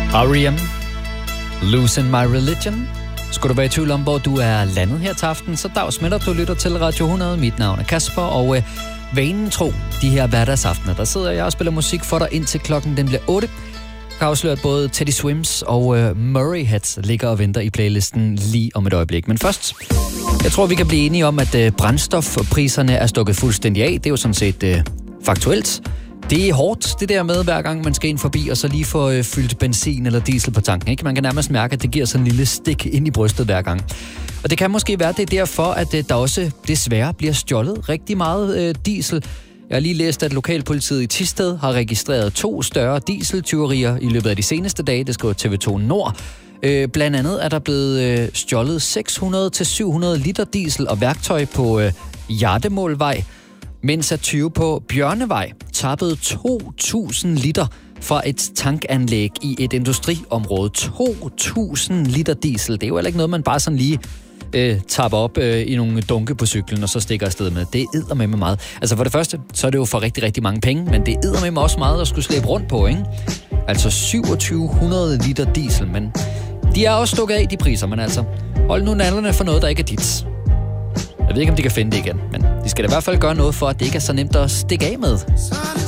R.E.M. Losing My Religion. Skulle du være i tvivl om, hvor du er landet her til aften, så dags med dig, du lytter til Radio 100. Mit navn er Kasper, og vanen tro, de her hverdagsaftener, der sidder jeg og spiller musik for dig indtil klokken den bliver 8. Jeg har afsløret både Teddy Swims og Murray Hats ligger og venter i playlisten lige om et øjeblik. Men først, jeg tror, vi kan blive enige om, at brændstofpriserne er stukket fuldstændig af. Det er jo sådan set faktuelt. Det er hårdt, det der med, hver gang man skal ind forbi, og så lige få fyldt benzin eller diesel på tanken. Ikke? Man kan nærmest mærke, at det giver sådan en lille stik ind i brystet hver gang. Og det kan måske være, det er derfor, at der også desværre bliver stjålet rigtig meget diesel. Jeg har lige læst, at lokalpolitiet i Thisted har registreret 2 større dieseltyverier i løbet af de seneste dage. Det skriver TV2 Nord. Blandt andet er der blevet stjålet 600-700 liter diesel og værktøj på Hjartemålvej, mens at 20 på Bjørnevej tappede 2.000 liter fra et tankanlæg i et industriområde. 2.000 liter diesel. Det er jo heller ikke noget, man bare sådan lige tapper op i nogle dunke på cyklen, og så stikker afsted med. Det er eddermame meget. Altså for det første, så er det jo for rigtig, rigtig mange penge, men det er eddermame også meget at skulle slæbe rundt på, ikke? Altså 2700 liter diesel, men de er også stukket af, de priser, men altså hold nu nallerne for noget, der ikke er dit. Jeg ved ikke, om de kan finde det igen, men de skal da i hvert fald gøre noget for, at det ikke er så nemt at stikke af med.